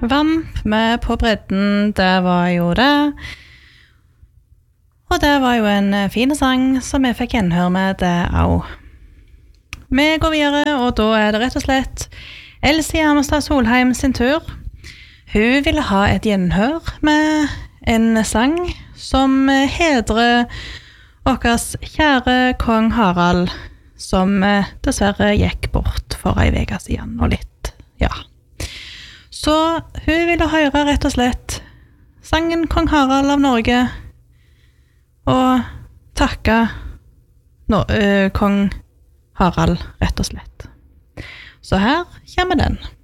Vamp med På bredden, det var jo det. Og det var jo en fin sang som jeg fikk gjenhør med det også. Vi går videre, og da er det rett og slett Elsie Hammerstad Solheim sin tur. Hun ville ha et gjenhør med en sang som hedrer åkers kjære kong Harald, som dessverre gikk bort for en vega siden og litt, ja. Så hun ville høre rett og slett sangen Kong Harald av Norge og takke kong Harald rett og slett. Så her kommer den.